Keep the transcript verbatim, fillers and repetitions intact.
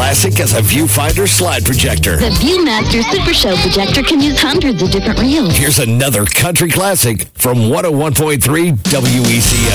classic as a viewfinder slide projector. The Viewmaster Super Show projector can use hundreds of different reels. Here's another country classic from one oh one point three W E C F.